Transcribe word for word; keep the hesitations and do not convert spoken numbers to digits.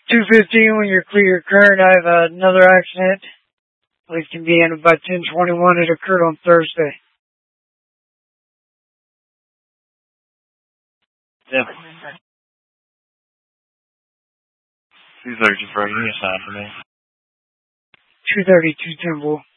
two fifteen when you're clear current. I have another accident. Police can be handled by ten twenty-one. It occurred on Thursday. Yeah. two thirty for a unit sign for me. two thirty-two Temple.